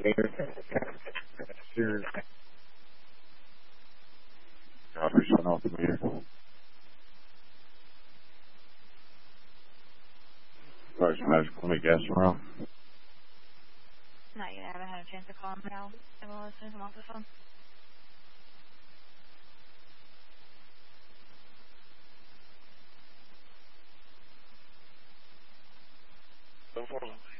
Copy, shut off the meter. First Medical Clinic, gas tomorrow. Not yet. I haven't had a chance to call him now. I will as soon as I'm off the phone. No problem.